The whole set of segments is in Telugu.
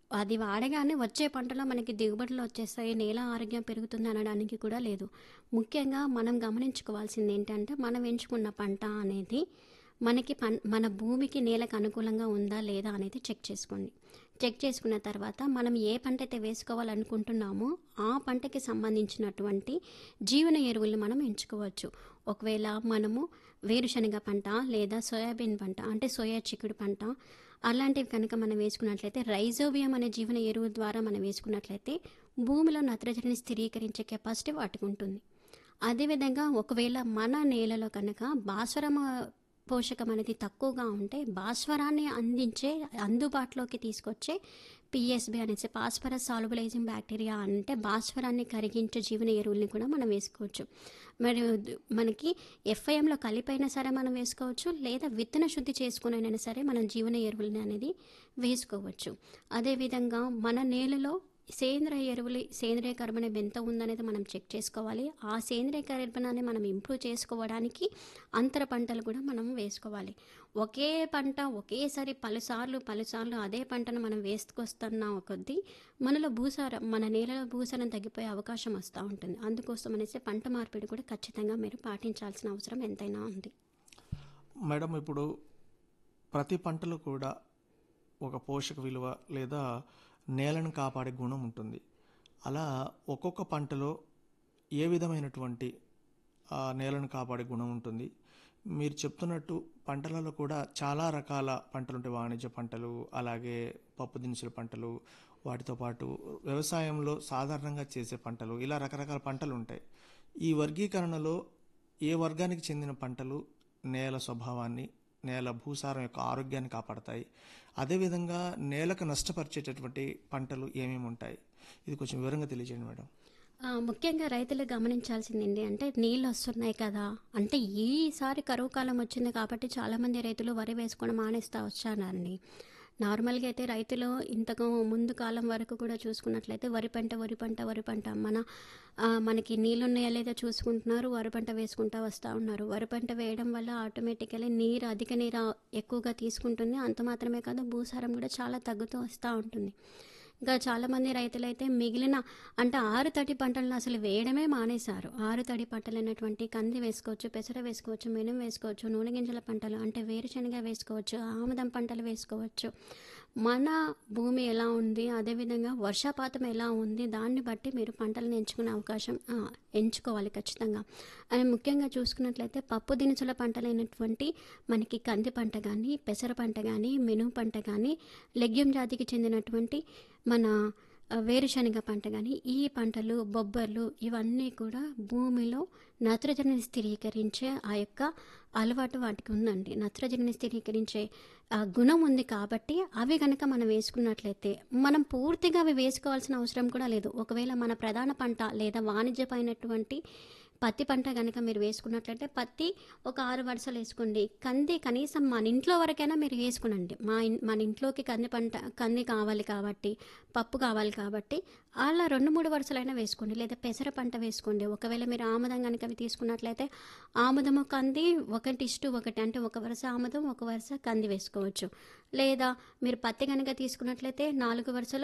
అది వాడగానే వచ్చే పంటలో మనకి దిగుబడులు వచ్చేస్తాయి, నేల ఆరోగ్యం పెరుగుతుంది అనడానికి కూడా లేదు. ముఖ్యంగా మనం గమనించుకోవాల్సింది ఏంటంటే, మనం ఎంచుకున్న పంట అనేది మనకి మన భూమికి, నేలకు అనుకూలంగా ఉందా లేదా అనేది చెక్ చేసుకోండి. చెక్ చేసుకున్న తర్వాత మనం ఏ పంట అయితే వేసుకోవాలనుకుంటున్నామో ఆ పంటకి సంబంధించినటువంటి జీవన ఎరువుల్ని మనం ఎంచుకోవచ్చు. ఒకవేళ మనము వేరుశనగ పంట లేదా సోయాబీన్ పంట అంటే సోయా చిక్కుడు పంట అలాంటివి కనుక మనం వేసుకున్నట్లయితే రైజోబియం అనే జీవన ఎరువు ద్వారా మనం వేసుకున్నట్లయితే భూమిలో నత్రజనిని స్థిరీకరించే కెపాసిటీ వాటికి ఉంటుంది. అదేవిధంగా ఒకవేళ మన నేలలో కనుక భాస్వరం పోషకం అనేది తక్కువగా ఉంటే భాస్వరాన్ని అందించే అందుబాటులోకి తీసుకొచ్చే పిఎస్బి అనేసి ఫాస్ఫరస్ సాల్యుబలైజింగ్ బ్యాక్టీరియా అంటే భాస్వరాన్ని కరిగించే జీవన ఎరువుల్ని కూడా మనం వేసుకోవచ్చు. మరి మనకి ఎఫ్ఐఎంలో కలిపైనా సరే మనం వేసుకోవచ్చు, లేదా విత్తన శుద్ధి చేసుకునైనా సరే మనం జీవన ఎరువులని అనేది వేసుకోవచ్చు. అదేవిధంగా మన నేలలో సేంద్రియ కర్బనం ఎంత ఉందనేది మనం చెక్ చేసుకోవాలి. ఆ సేంద్రియ కర్బనాన్ని మనం ఇంప్రూవ్ చేసుకోవడానికి అంతర పంటలు కూడా మనం వేసుకోవాలి. ఒకే పంట ఒకేసారి పలుసార్లు అదే పంటను మనం వేసుకొస్తున్న కొద్దీ మన నేలలో భూసారం తగ్గిపోయే అవకాశం వస్తూ ఉంటుంది. అందుకోసం అనేసి పంట మార్పిడి కూడా ఖచ్చితంగా మీరు పాటించాల్సిన అవసరం ఎంతైనా ఉంది. మేడం, ఇప్పుడు ప్రతి పంటలో కూడా ఒక పోషక విలువ లేదా నేలను కాపాడే గుణం ఉంటుంది. అలా ఒక్కొక్క పంటలో ఏ విధమైనటువంటి నేలను కాపాడే గుణం ఉంటుంది? మీరు చెప్తున్నట్టు పంటలలో కూడా చాలా రకాల పంటలు ఉంటాయి. వాణిజ్య పంటలు, అలాగే పప్పు దినుసుల పంటలు, వాటితో పాటు వ్యవసాయంలో సాధారణంగా చేసే పంటలు, ఇలా రకరకాల పంటలు ఉంటాయి. ఈ వర్గీకరణలో ఏ వర్గానికి చెందిన పంటలు నేల స్వభావాన్ని, నేల భూసారం యొక్క ఆరోగ్యాన్ని కాపాడతాయి? అదేవిధంగా నేలకు నష్టపరిచేటటువంటి పంటలు ఏమేమి ఉంటాయి? ఇది కొంచెం వివరంగా తెలియజేయండి మేడం. ముఖ్యంగా రైతులు గమనించాల్సింది ఏంటి అంటే, నీళ్ళు వస్తున్నాయి కదా అంటే ఈసారి కరువు కాలం వచ్చింది కాబట్టి చాలామంది రైతులు వరి వేసుకోవడం మానేస్తూ వచ్చారండి. నార్మల్గా అయితే రైతులు ఇంతకు ముందు కాలం వరకు కూడా చూసుకున్నట్లయితే వరి పంట మనకి నీళ్ళున్నాయా లేదా చూసుకుంటున్నారు, వరి పంట వేసుకుంటూ వస్తూ ఉన్నారు. వరి పంట వేయడం వల్ల ఆటోమేటికలీ అధిక నీరు ఎక్కువగా తీసుకుంటుంది. అంత మాత్రమే కాదు, భూసారం కూడా చాలా తగ్గుతూ వస్తూ ఉంటుంది. ఇంకా చాలామంది రైతులైతే మిగిలిన అంటే ఆరుతడి పంటలను అసలు వేయడమే మానేశారు. ఆరుతడి పంటలైనటువంటి కంది వేసుకోవచ్చు, పెసర వేసుకోవచ్చు, మినుము వేసుకోవచ్చు, నూనె గింజల పంటలు అంటే వేరుశనగ వేసుకోవచ్చు, ఆముదం పంటలు వేసుకోవచ్చు. మన భూమి ఎలా ఉంది, అదేవిధంగా వర్షపాతం ఎలా ఉంది, దాన్ని బట్టి మీరు పంటలను ఎంచుకోవాలి ఖచ్చితంగా. అని ముఖ్యంగా చూసుకున్నట్లయితే పప్పు దినుసుల పంటలైనటువంటి మనకి కంది పంట కానీ, పెసర పంట కానీ, మినుము పంట కానీ, లెగ్యూమ్ జాతికి చెందినటువంటి మన వేరుశనగ పంట కానీ, ఈ పంటలు, బొబ్బర్లు ఇవన్నీ కూడా భూమిలో నత్రజనిని స్థిరీకరించే ఆ యొక్క అలవాటు వాటికి ఉందండి. నత్రజనిని స్థిరీకరించే గుణం ఉంది కాబట్టి అవి కనుక మనం వేసుకున్నట్లయితే మనం పూర్తిగా అవి వేసుకోవాల్సిన అవసరం కూడా లేదు. ఒకవేళ మన ప్రధాన పంట లేదా వాణిజ్యమైనటువంటి పత్తి పంట కనుక మీరు వేసుకున్నట్లయితే పత్తి ఒక 6 వరుసలు వేసుకోండి. కంది కనీసం మన ఇంట్లో వరకైనా మీరు వేసుకునండి. మన ఇంట్లోకి కంది కావాలి కాబట్టి, పప్పు కావాలి కాబట్టి అలా 2-3 వరుసలైనా వేసుకోండి. లేదా పెసర పంట వేసుకోండి. ఒకవేళ మీరు ఆముదం కనుక అవి తీసుకున్నట్లయితే ఆముదము కంది 1:1 అంటే 1 వరుస ఆముదం, 1 వరుస కంది వేసుకోవచ్చు. లేదా మీరు పత్తి కనుక తీసుకున్నట్లయితే 4 వరుసలు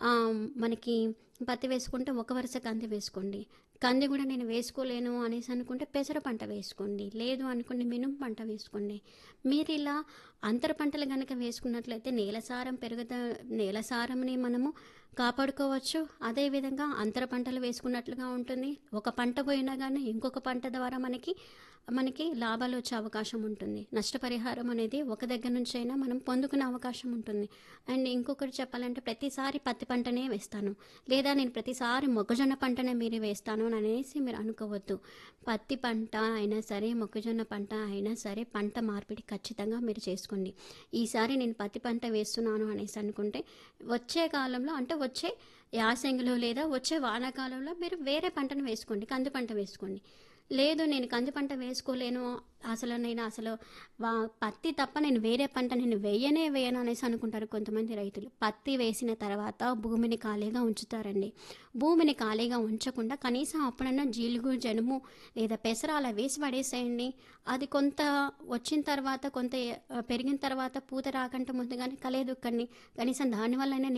మనకి పత్తి వేసుకుంటే 1 వరుస కంది వేసుకోండి. కంది కూడా నేను వేసుకోలేను అనేసి అనుకుంటే పెసర పంట వేసుకోండి. లేదు అనుకోండి మినుము పంట వేసుకోండి. మీరు ఇలా అంతర పంటలు కనుక వేసుకున్నట్లయితే నేల సారంని మనము కాపాడుకోవచ్చు. అదేవిధంగా అంతర పంటలు వేసుకున్నట్లుగా ఉంటుంది. ఒక పంట పోయినా కానీ ఇంకొక పంట ద్వారా మనకి లాభాలు వచ్చే అవకాశం ఉంటుంది. నష్టపరిహారం అనేది ఒక దగ్గర నుంచి అయినా మనం పొందుకునే అవకాశం ఉంటుంది. అండ్ ఇంకొకటి చెప్పాలంటే, ప్రతిసారి పత్తి పంటనే వేస్తాను, లేదా నేను ప్రతిసారి మొక్కజొన్న పంటనే మీరు వేస్తాను అనేసి మీరు అనుకోవద్దు. పత్తి పంట అయినా సరే, మొక్కజొన్న పంట అయినా సరే పంట మార్పిడి ఖచ్చితంగా మీరు చేసుకోండి. ఈసారి నేను పత్తి పంట వేస్తున్నాను అనేసి అనుకుంటే వచ్చే కాలంలో అంటే వచ్చే యాసంగిలో లేదా వచ్చే వానాకాలంలో మీరు వేరే పంటను వేసుకోండి, కంది పంట వేసుకోండి. లేదు నేను కంది పంట వేసుకోలేను, నేను పత్తి తప్ప నేను వేరే పంట నేను వేయను అనేసి అనుకుంటారు కొంతమంది రైతులు. పత్తి వేసిన తర్వాత భూమిని ఖాళీగా ఉంచుతారండి. భూమిని ఖాళీగా ఉంచకుండా కనీసం అప్పుడన్నా జీలుగు, జనుము లేదా పెసర అలా వేసి పడేసేయండి. అది కొంత వచ్చిన తర్వాత, కొంత పెరిగిన తర్వాత పూత రాకంటే ముందుగానే కలేదుక్కండి. కనీసం దానివల్లనే